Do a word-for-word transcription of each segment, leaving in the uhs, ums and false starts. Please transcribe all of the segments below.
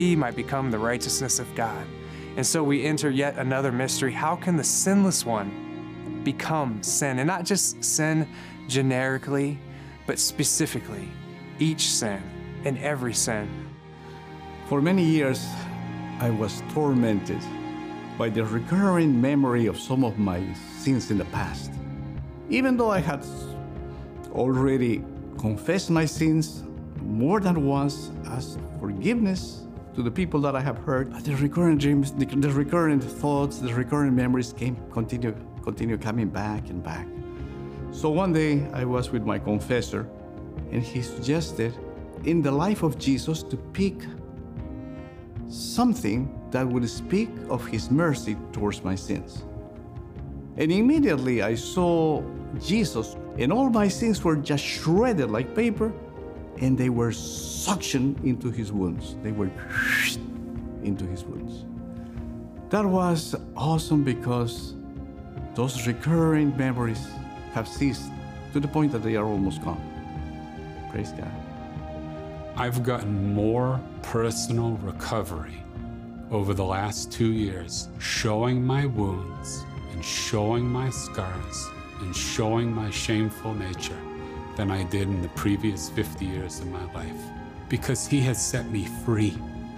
he might become the righteousness of God. And so we enter yet another mystery. How can the sinless one become sin? And not just sin generically, but specifically, each sin and every sin. For many years, I was tormented by the recurring memory of some of my sins in the past. Even though I had already confessed my sins more than once, asked forgiveness to the people that I have hurt, the recurrent dreams, the, the recurrent thoughts, the recurrent memories came, continue, continue coming back and back. So one day I was with my confessor, and he suggested in the life of Jesus to pick something that would speak of his mercy towards my sins. And immediately I saw Jesus, and all my sins were just shredded like paper, and they were suctioned into his wounds. They were into his wounds. That was awesome because those recurring memories have ceased to the point that they are almost gone. Praise God. I've gotten more personal recovery over the last two years, showing my wounds and showing my scars and showing my shameful nature than I did in the previous fifty years of my life, because he has set me free.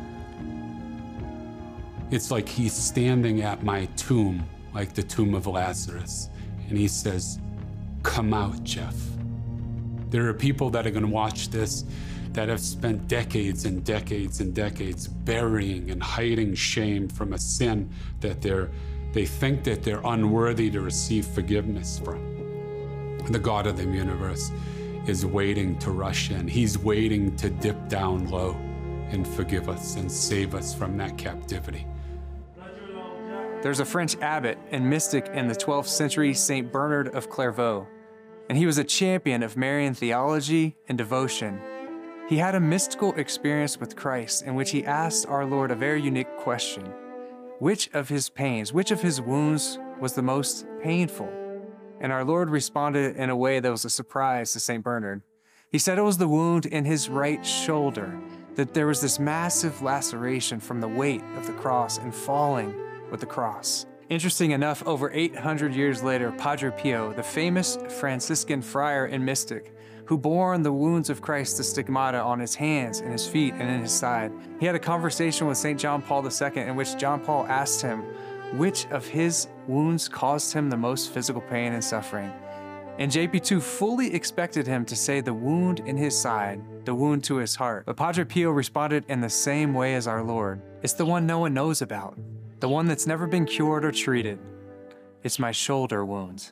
It's like he's standing at my tomb, like the tomb of Lazarus, and he says, "Come out, Jeff." There are people that are going to watch this that have spent decades and decades and decades burying and hiding shame from a sin that they're, they think that they're unworthy to receive forgiveness from. The God of the universe is waiting to rush in. He's waiting to dip down low and forgive us and save us from that captivity. There's a French abbot and mystic in the twelfth century, Saint Bernard of Clairvaux, and he was a champion of Marian theology and devotion. He had a mystical experience with Christ in which he asked our Lord a very unique question. Which of his pains, which of his wounds was the most painful? And our Lord responded in a way that was a surprise to Saint Bernard. He said it was the wound in his right shoulder, that there was this massive laceration from the weight of the cross and falling with the cross. Interesting enough, over eight hundred years later, Padre Pio, the famous Franciscan friar and mystic, who bore the wounds of Christ, the stigmata, on his hands and his feet and in his side, he had a conversation with Saint John Paul the Second in which John Paul asked him which of his wounds caused him the most physical pain and suffering. And J P two fully expected him to say the wound in his side, the wound to his heart. But Padre Pio responded in the same way as our Lord. It's the one no one knows about, the one that's never been cured or treated. It's my shoulder wounds.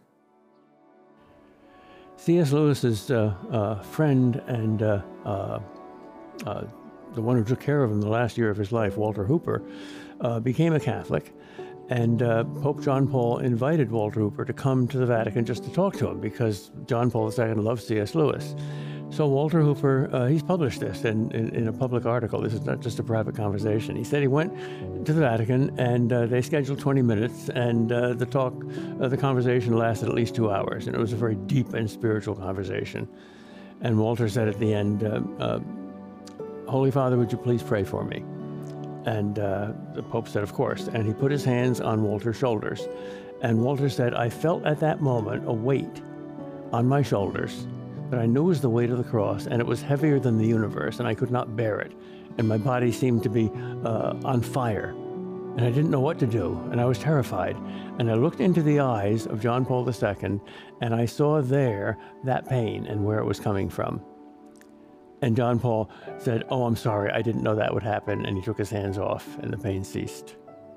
C S Lewis's uh, uh, friend and uh, uh, uh, the one who took care of him the last year of his life, Walter Hooper, uh, became a Catholic, and uh, Pope John Paul invited Walter Hooper to come to the Vatican just to talk to him because John Paul the Second loved C S Lewis. So Walter Hooper, uh, he's published this in, in, in a public article. This is not just a private conversation. He said he went to the Vatican and uh, they scheduled twenty minutes, and uh, the talk, uh, the conversation lasted at least two hours, and it was a very deep and spiritual conversation. And Walter said at the end, uh, uh, "Holy Father, would you please pray for me?" And uh, the Pope said, "Of course." And he put his hands on Walter's shoulders. And Walter said, "I felt at that moment a weight on my shoulders that I knew was the weight of the cross, and it was heavier than the universe, and I could not bear it. And my body seemed to be uh, on fire, and I didn't know what to do, and I was terrified. And I looked into the eyes of John Paul the Second, and I saw there that pain and where it was coming from." And John Paul said, "Oh, I'm sorry, I didn't know that would happen," and he took his hands off, and the pain ceased.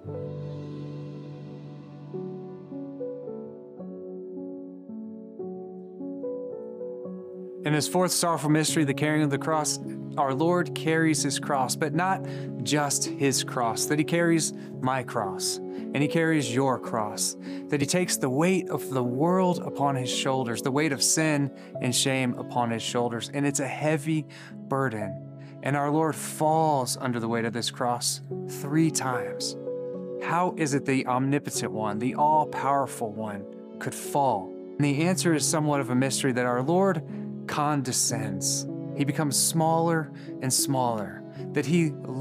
In his fourth sorrowful mystery, the carrying of the cross, our Lord carries his cross, but not just his cross, that he carries my cross, and he carries your cross, that he takes the weight of the world upon his shoulders, the weight of sin and shame upon his shoulders, and it's a heavy burden. And our Lord falls under the weight of this cross three times. How is it the omnipotent one, the all-powerful one, could fall? And the answer is somewhat of a mystery, that our Lord condescends. He becomes smaller and smaller, that he